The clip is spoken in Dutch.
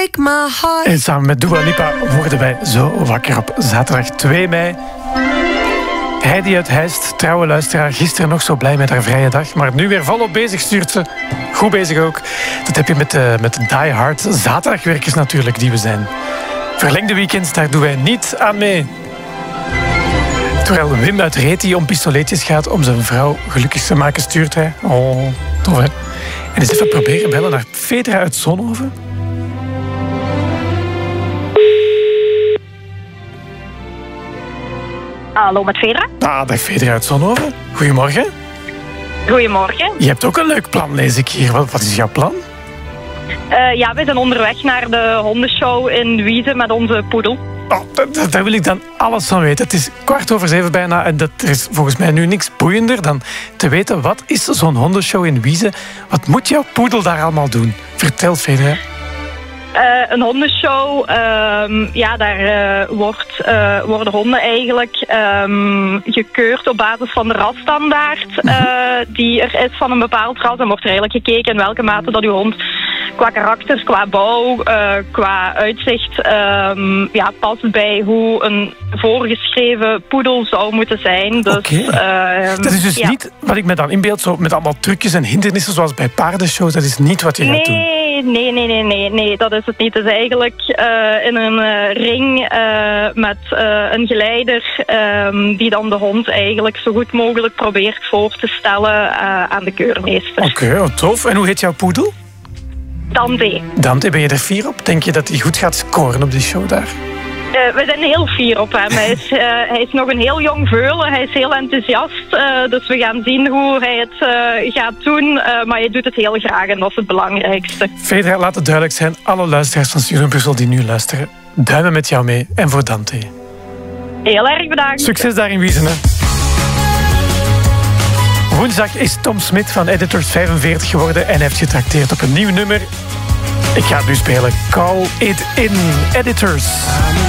break my heart. En samen met Dua Lipa worden wij zo wakker op zaterdag 2 mei. Heidi uit Heist, trouwe luisteraar, gisteren nog zo blij met haar vrije dag, maar nu weer volop bezig, stuurt ze. Goed bezig ook. Dat heb je met de Die Hard zaterdagwerkers natuurlijk, die we zijn. Verlengde weekends, daar doen wij niet aan mee. Terwijl Wim uit Reti om pistoletjes gaat om zijn vrouw gelukkig te maken, stuurt hij. Oh, tof hè. En eens even proberen bellen naar Fedra uit Zonhoven. Hallo, met Fedra. Dag Fedra uit Zonhoven. Goedemorgen. Goedemorgen. Je hebt ook een leuk plan, lees ik hier. Wat is jouw plan? Ja, we zijn onderweg naar de hondenshow in Wieze met onze poedel. Oh, daar wil ik dan alles van weten. Het is 6:15 bijna en er is volgens mij nu niks boeiender dan te weten wat is zo'n hondenshow in Wieze. Wat moet jouw poedel daar allemaal doen? Vertel, Fedra. Een hondenshow, ja, daar worden honden eigenlijk gekeurd op basis van de rasstandaard die er is van een bepaald ras. En wordt er eigenlijk gekeken in welke mate dat uw hond qua karakter, qua bouw, qua uitzicht ja, past bij hoe een voorgeschreven poedel zou moeten zijn. Dus, dat is dus niet wat ik me dan inbeeld, zo met allemaal trucjes en hindernissen zoals bij paardenshows. Dat is niet wat je gaat doen. Nee, dat is het niet. Het is eigenlijk in een ring met een geleider die dan de hond eigenlijk zo goed mogelijk probeert voor te stellen aan de keurmeester. Oké, tof. En hoe heet jouw poedel? Dante. Dante, ben je er fier op? Denk je dat hij goed gaat scoren op die show daar? We zijn heel fier op hem. Hij is nog een heel jong veulen. Hij is heel enthousiast. Dus we gaan zien hoe hij het gaat doen. Maar hij doet het heel graag en dat is het belangrijkste. Fedra, laat het duidelijk zijn. Alle luisteraars van Studio Brussel die nu luisteren, duimen met jou mee. En voor Dante. Heel erg bedankt. Succes daar in Wiesen. Woensdag is Tom Smit van Editors 45 geworden en heeft getrakteerd op een nieuw nummer. Ik ga het nu spelen. Call It In. Editors.